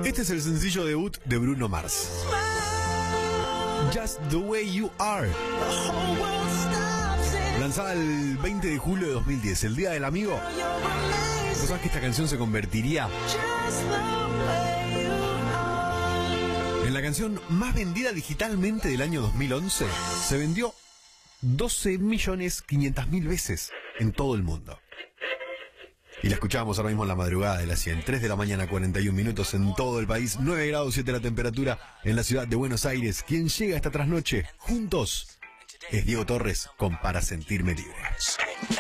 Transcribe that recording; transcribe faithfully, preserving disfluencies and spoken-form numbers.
Este es el sencillo debut de Bruno Mars. Just the Way You Are. Lanzada el veinte de julio de dos mil diez, el Día del Amigo. ¿Vos sabés que esta canción se convertiría en la canción más vendida digitalmente del año dos mil once? Se vendió doce millones quinientas mil veces en todo el mundo. Y la escuchábamos ahora mismo en la madrugada de las cien, tres de la mañana, cuarenta y un minutos en todo el país, nueve grados siete la temperatura en la ciudad de Buenos Aires. Quien llega esta trasnoche juntos es Diego Torres con Para Sentirme Libre.